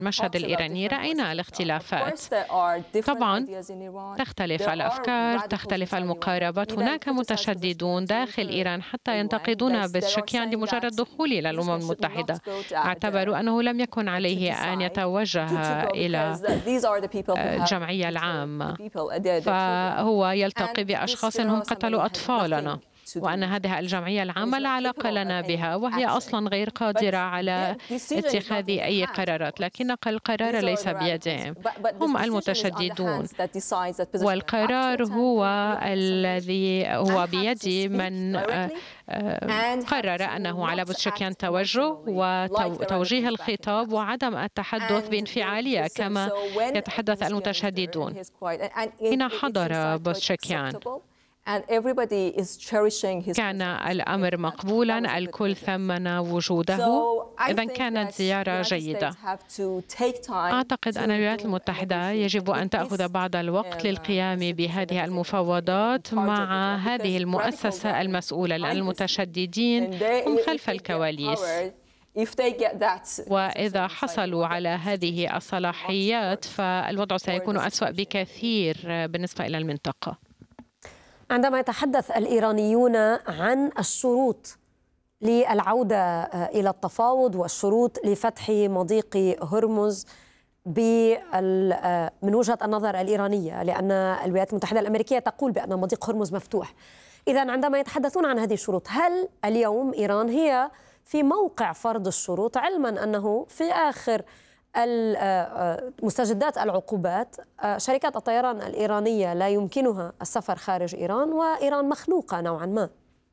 المشهد الإيراني رأينا الاختلافات. طبعا تختلف الأفكار، تختلف المقاربات. هناك متشددون داخل إيران حتى ينتقدون بزشكيان لمجرد دخوله إلى الأمم المتحدة. اعتبروا أنه لم يكن عليه أن يتوجه إلى الجمعية العامة، فهو يلتقي بأشخاص هم قتلوا أطفالنا، وأن هذه الجمعية العامة لا علاقة لنا بها، وهي أصلا غير قادرة على اتخاذ أي قرارات، لكن القرار ليس بيدهم، هم المتشددون، والقرار هو الذي هو بيد من قرر أنه على بوتشكيان توجه وتوجيه الخطاب وعدم التحدث بانفعالية كما يتحدث المتشددون. حين حضر بوتشكيان كان الأمر مقبولا، الكل ثمن وجوده، إذن كانت زيارة جيدة. أعتقد أن الولايات المتحدة يجب أن تأخذ بعض الوقت للقيام بهذه المفاوضات مع هذه المؤسسة المسؤولة، لأن المتشددين هم خلف الكواليس، وإذا حصلوا على هذه الصلاحيات فالوضع سيكون أسوأ بكثير بالنسبة إلى المنطقة. عندما يتحدث الإيرانيون عن الشروط للعودة إلى التفاوض والشروط لفتح مضيق هرمز من وجهة النظر الإيرانية، لأن الولايات المتحدة الأمريكية تقول بأن مضيق هرمز مفتوح، إذن عندما يتحدثون عن هذه الشروط، هل اليوم إيران هي في موقع فرض الشروط، علما أنه في آخر مستجدات العقوبات شركات الطيران الإيرانية لا يمكنها السفر خارج إيران، وإيران مخنوقة نوعا ما؟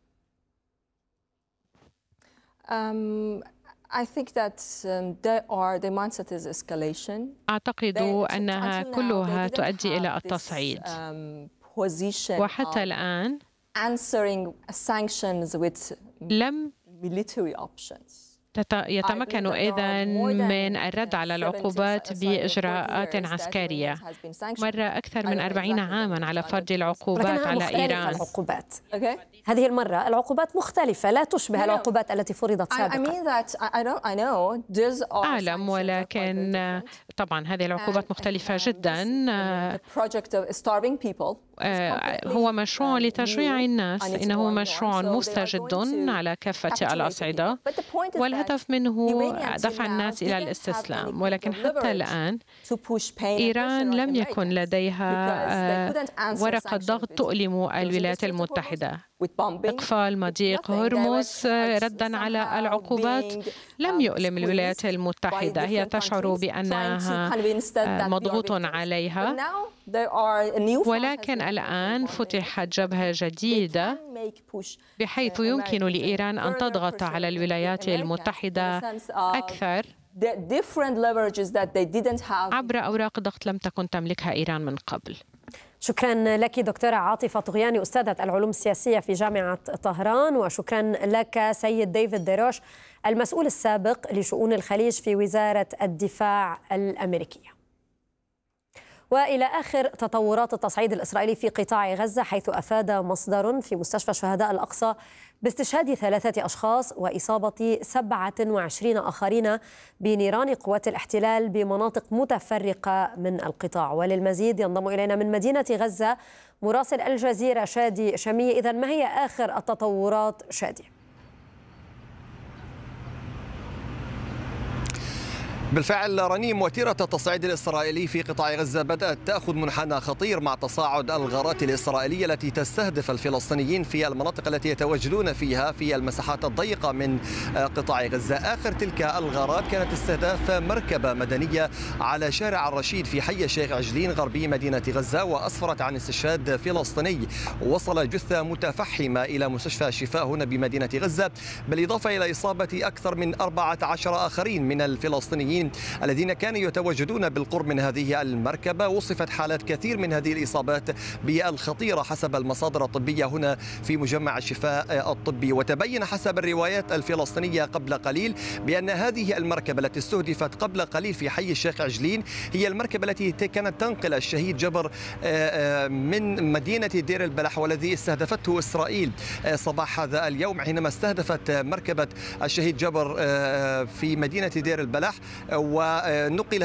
أعتقد أنها كلها تؤدي إلى التصعيد، وحتى الآن لم يتمكن إذن من الرد على العقوبات بإجراءات عسكرية. مر أكثر من 40 عاما على فرض العقوبات على إيران. هذه المرة العقوبات مختلفة، لا تشبه العقوبات التي فرضت سابقا. أعلم، ولكن طبعا هذه العقوبات مختلفة جدا. هو مشروع لتشجيع الناس، إنه مشروع مستجد على كافة الأصعدة، والهدف منه دفع الناس إلى الاستسلام. ولكن حتى الآن إيران لم يكن لديها ورقة ضغط تؤلم الولايات المتحدة. إقفال مضيق هرمز ردا على العقوبات لم يؤلم الولايات المتحدة، هي تشعر بأنها مضغوط عليها، ولكن الآن فتحت جبهة جديدة بحيث يمكن لإيران أن تضغط على الولايات المتحدة أكثر عبر أوراق ضغط لم تكن تملكها إيران من قبل. شكرا لك دكتورة عاطفة طغياني، أستاذة العلوم السياسية في جامعة طهران، وشكرا لك سيد ديفيد ديروش المسؤول السابق لشؤون الخليج في وزارة الدفاع الأمريكية. وإلى آخر تطورات التصعيد الإسرائيلي في قطاع غزة، حيث أفاد مصدر في مستشفى شهداء الأقصى باستشهاد 3 أشخاص وإصابة 27 آخرين بنيران قوات الاحتلال بمناطق متفرقة من القطاع. وللمزيد ينضم إلينا من مدينة غزة مراسل الجزيرة شادي شمية. إذن ما هي آخر التطورات شادي؟ بالفعل رنيم، وتيرة التصعيد الإسرائيلي في قطاع غزة بدأت تأخذ منحنى خطير مع تصاعد الغارات الإسرائيلية التي تستهدف الفلسطينيين في المناطق التي يتواجدون فيها في المساحات الضيقة من قطاع غزة. آخر تلك الغارات كانت استهداف مركبة مدنية على شارع الرشيد في حي الشيخ عجلين غربي مدينة غزة، وأسفرت عن استشهاد فلسطيني. وصل جثة متفحمة إلى مستشفى الشفاء هنا بمدينة غزة، بالإضافة إلى إصابة أكثر من 14 آخرين من الفلسطينيين الذين كانوا يتواجدون بالقرب من هذه المركبة. وصفت حالات كثير من هذه الإصابات بالخطيرة حسب المصادر الطبية هنا في مجمع الشفاء الطبي. وتبين حسب الروايات الفلسطينية قبل قليل بأن هذه المركبة التي استهدفت قبل قليل في حي الشيخ عجلين هي المركبة التي كانت تنقل الشهيد جبر من مدينة دير البلح، والذي استهدفته إسرائيل صباح هذا اليوم حينما استهدفت مركبة الشهيد جبر في مدينة دير البلح ونقل